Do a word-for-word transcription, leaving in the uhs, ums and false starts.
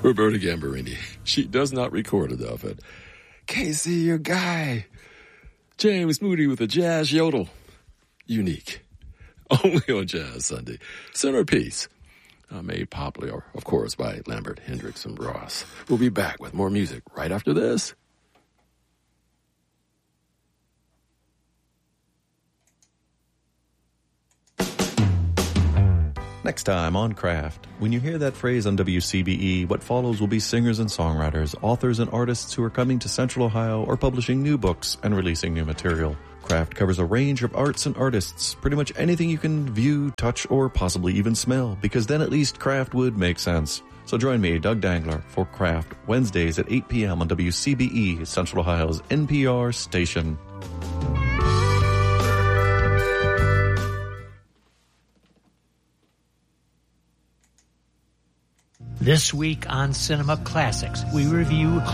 Roberta Gambarini. She does not record enough. And Casey, your guy. James Moody with a jazz yodel. Unique. Only on Jazz Sunday. Centerpiece. Uh, made popular, of course, by Lambert, Hendricks, and Ross. We'll be back with more music right after this. Next time on Craft, when you hear that phrase on W C B E, what follows will be singers and songwriters, authors and artists who are coming to Central Ohio or publishing new books and releasing new material. Craft covers a range of arts and artists, pretty much anything you can view, touch, or possibly even smell, because then at least Craft would make sense. So join me, Doug Dangler, for Craft, Wednesdays at eight p.m. on W C B E, Central Ohio's N P R station. This week on Cinema Classics, we review